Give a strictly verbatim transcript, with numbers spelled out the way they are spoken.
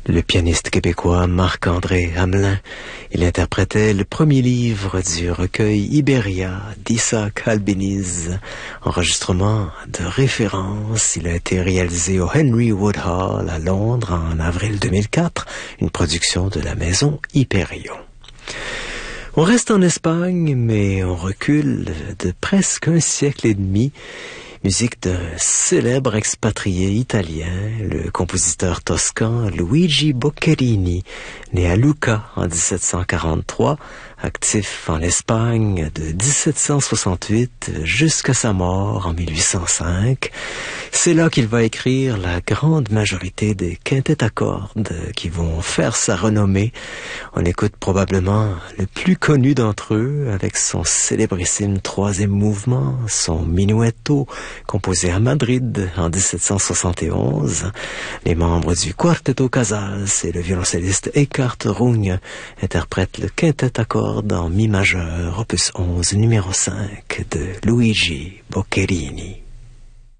Le pianiste québécois Marc-André Hamelin, il interprétait le premier livre du recueil Iberia d'Isaac Albéniz, enregistrement de référence. Il a été réalisé au Henry Wood Hall à Londres en avril deux mille quatre, une production de la maison Hyperion. On reste en Espagne, mais on recule de presque un siècle et demi. Musique d'un célèbre expatrié italien, le compositeur toscan Luigi Boccherini, né à Lucca en dix-sept cent quarante-trois, actif en Espagne de dix-sept cent soixante-huit jusqu'à sa mort en mille huit cent cinq. C'est là qu'il va écrire la grande majorité des quintets à cordes qui vont faire sa renommée. On écoute probablement le plus connu d'entre eux avec son célébrissime troisième mouvement, son minuetto, composé à Madrid en dix-sept cent soixante et onze. Les membres du Quarteto Casals et le violoncelliste Eckhard Runge interprètent le quintet à cordes en mi majeur, opus onze, numéro cinq de Luigi Boccherini.